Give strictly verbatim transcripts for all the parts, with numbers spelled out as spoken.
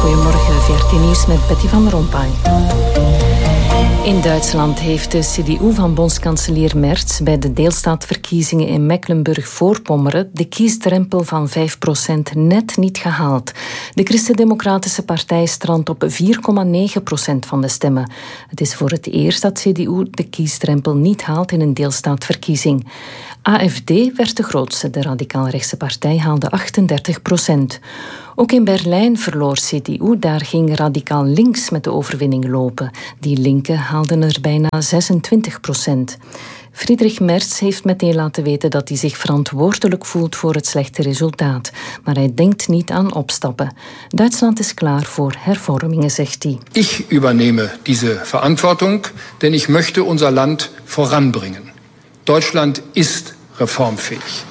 Goedemorgen, V R T Nieuws met Betty van Rompuy. In Duitsland heeft de C D U van bondskanselier Merz bij de deelstaatverkiezingen in Mecklenburg-Voorpommeren de kiesdrempel van vijf procent net niet gehaald. De Christen-Democratische Partij strandt op vier komma negen procent van de stemmen. Het is voor het eerst dat C D U de kiesdrempel niet haalt in een deelstaatverkiezing. A F D werd de grootste, de radicaal-rechtse partij haalde achtendertig procent. Ook in Berlijn verloor C D U, daar ging radicaal links met de overwinning lopen. Die linken haalden er bijna zesentwintig procent. Friedrich Merz heeft meteen laten weten dat hij zich verantwoordelijk voelt voor het slechte resultaat. Maar hij denkt niet aan opstappen. Duitsland is klaar voor hervormingen, zegt hij. Ik übernehme diese Verantwortung, denn ich möchte unser Land voranbringen. Duitsland ist reformfähig.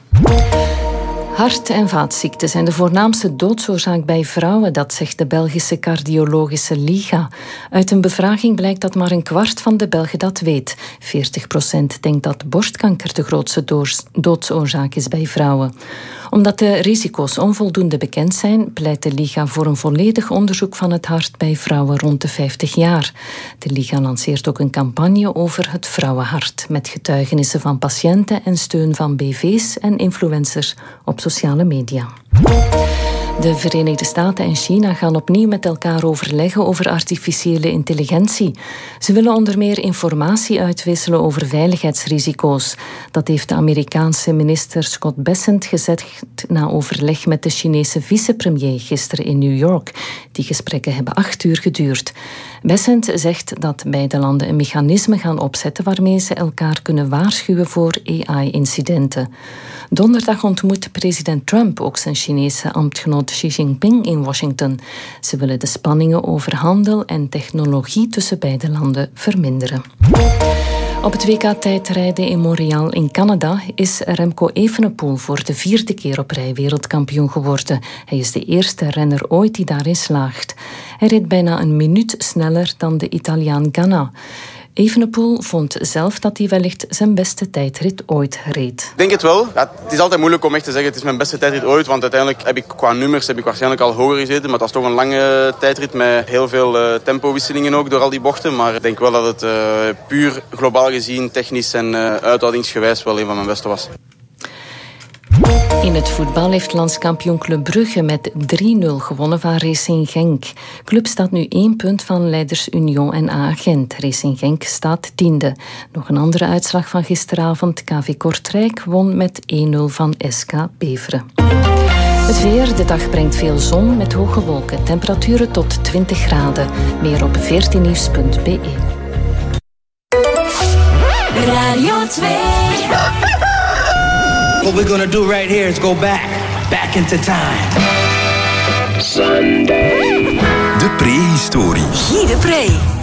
Hart- en vaatziekten zijn de voornaamste doodsoorzaak bij vrouwen, dat zegt de Belgische Cardiologische Liga. Uit een bevraging blijkt dat maar een kwart van de Belgen dat weet. veertig procent denkt dat borstkanker de grootste doodsoorzaak is bij vrouwen. Omdat de risico's onvoldoende bekend zijn, pleit de Liga voor een volledig onderzoek van het hart bij vrouwen rond de vijftig jaar. De Liga lanceert ook een campagne over het vrouwenhart, met getuigenissen van patiënten en steun van B V's en influencers op sociale media. De Verenigde Staten en China gaan opnieuw met elkaar overleggen over artificiële intelligentie. Ze willen onder meer informatie uitwisselen over veiligheidsrisico's. Dat heeft de Amerikaanse minister Scott Bessent gezegd na overleg met de Chinese vicepremier gisteren in New York. Die gesprekken hebben acht uur geduurd. Bessent zegt dat beide landen een mechanisme gaan opzetten waarmee ze elkaar kunnen waarschuwen voor A I-incidenten. Donderdag ontmoet president Trump ook zijn Chinese ambtgenoot Xi Jinping in Washington. Ze willen de spanningen over handel en technologie tussen beide landen verminderen. Op het W K-tijdrijden in Montreal in Canada is Remco Evenepoel voor de vierde keer op rij wereldkampioen geworden. Hij is de eerste renner ooit die daarin slaagt. Hij reed bijna een minuut sneller dan de Italiaan Ganna. Evenepoel vond zelf dat hij wellicht zijn beste tijdrit ooit reed. Ik denk het wel. Ja, het is altijd moeilijk om echt te zeggen het is mijn beste tijdrit ooit, want uiteindelijk heb ik qua nummers heb ik waarschijnlijk al hoger gezeten, maar het was toch een lange tijdrit met heel veel uh, tempowisselingen ook door al die bochten. Maar ik denk wel dat het uh, puur globaal gezien, technisch en uh, uithoudingsgewijs wel een van mijn beste was. In het voetbal heeft landskampioen Club Brugge met drie nul gewonnen van Racing Genk. Club staat nu één punt van leiders Union en A Gent. Racing Genk staat tiende. Nog een andere uitslag van gisteravond. K V Kortrijk won met één nul van S K Beveren. Het weer, de dag brengt veel zon met hoge wolken. Temperaturen tot twintig graden. Meer op veertien nieuws punt b e. Radio twee. What we're gonna do right here is go back, back into time. Sunday. De prehistorie. Guy de Pre.